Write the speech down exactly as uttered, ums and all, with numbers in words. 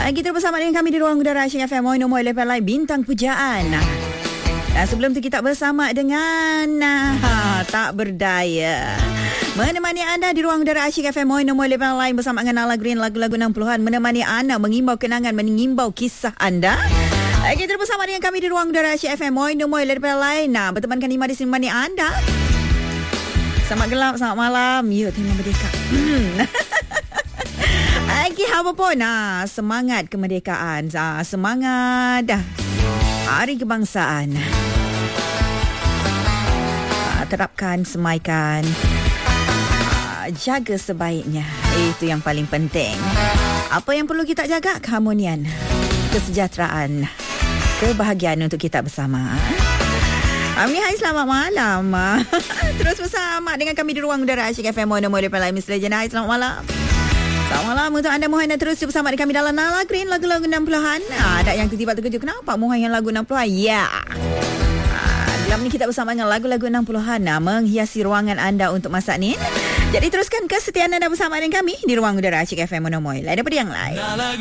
Kita bersama dengan kami di ruang udara Asyik F M Moino Moy Lepas Lain Bintang Pujaan. Dan sebelum tu kita bersama dengan ha, Tak Berdaya menemani anda di ruang udara Asyik F M Moino Moy Lepas Lain bersama dengan Nala Green, lagu-lagu enam puluhan menemani anda, mengimbau kenangan, mengimbau kisah anda. Kita bersama dengan kami di ruang udara Asyik F M Moino Moy Lepas Lain. Nah, bertemankan lima di sini menemani anda. Selamat gelap, selamat malam. Ya, tema merdeka. Lagi apa pun, nah, semangat kemerdekaan, ah, semangat dah Hari Kebangsaan. Ah, terapkan, semaikan, ah, jaga sebaiknya. Itu yang paling penting. Apa yang perlu kita jaga? Keharmonian, kesejahteraan, kebahagiaan untuk kita bersama. Ami, hai, selamat malam. Terus bersama dengan kami di ruang udara Asyik F M Mono Moy Lepas Lain Miss Legend. Hai, selamat malam. Selamat malam untuk anda Mohan dan terus bersama dengan kami dalam Nala Green, lagu-lagu enam puluhan. Ah, ada yang tertiba terkejut, kenapa Mohan yang lagu enam puluhan? Ya. Ah, dalam ni kita bersama dengan lagu-lagu enam puluhan ah, menghiasi ruangan anda untuk masa ni. Jadi teruskan kesetiaan anda bersama dengan kami di ruang udara Asyik F M Mono Moy. Lain daripada yang lain.